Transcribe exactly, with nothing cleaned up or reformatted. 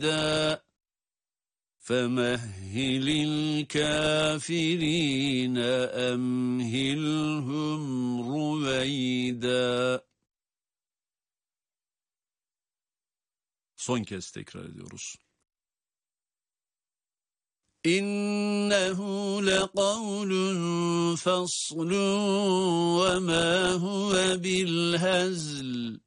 فمهل الكافرين أمهلهم رويدا. Son kez tekrar ediyoruz. İnnehu leqavlun faslun ve ma huve bilhazl